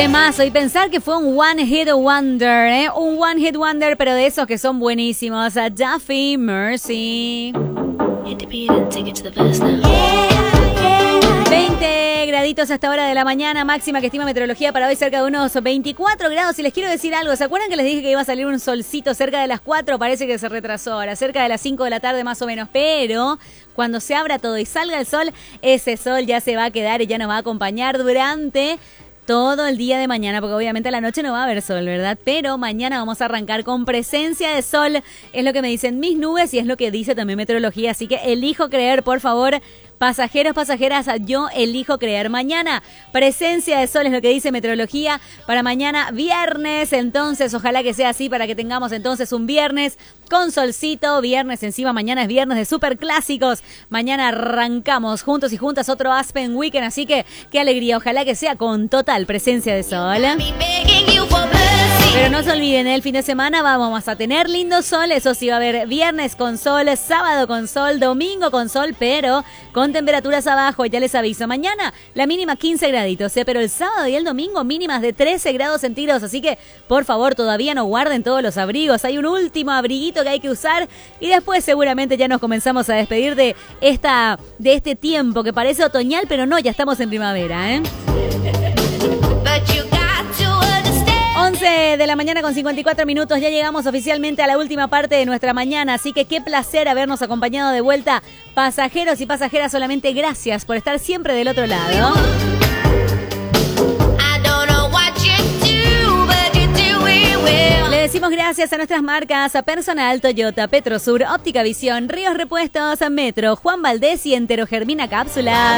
Temazo, y pensar que fue un One Hit Wonder, ¿eh? Un One Hit Wonder, pero de esos que son buenísimos. A Duffy Mercy. 20 graditos a esta hora de la mañana, máxima que estima meteorología para hoy cerca de unos 24 grados. Y les quiero decir algo, ¿se acuerdan que les dije que iba a salir un solcito cerca de las 4? Parece que se retrasó ahora, cerca de las 5 de la tarde más o menos, pero cuando se abra todo y salga el sol, ese sol ya se va a quedar y ya nos va a acompañar durante todo el día de mañana, porque obviamente a la noche no va a haber sol, ¿verdad? Pero mañana vamos a arrancar con presencia de sol, es lo que me dicen mis nubes y es lo que dice también meteorología, así que elijo creer, por favor. Pasajeros, pasajeras, yo elijo creer. Mañana, presencia de sol es lo que dice meteorología. Para mañana, viernes, entonces, ojalá que sea así para que tengamos entonces un viernes con solcito. Viernes encima, mañana es viernes de super clásicos. Mañana arrancamos juntos y juntas otro Aspen Weekend, así que qué alegría. Ojalá que sea con total presencia de sol. Pero no se olviden, el fin de semana vamos a tener lindo sol. Eso sí, va a haber viernes con sol, sábado con sol, domingo con sol, pero con temperaturas abajo, ya les aviso. Mañana la mínima 15 graditos, pero el sábado y el domingo mínimas de 13 grados centígrados. Así que, por favor, todavía no guarden todos los abrigos. Hay un último abriguito que hay que usar y después seguramente ya nos comenzamos a despedir de este tiempo que parece otoñal, pero no, ya estamos en primavera, ¿eh? 11 de la mañana con 54 minutos, ya llegamos oficialmente a la última parte de nuestra mañana, así que qué placer habernos acompañado de vuelta, pasajeros y pasajeras, solamente gracias por estar siempre del otro lado. Le decimos gracias a nuestras marcas, a Personal, Toyota, Petrosur, Óptica Visión, Ríos Repuestos, Metro, Juan Valdés y Enterogermina Cápsulas.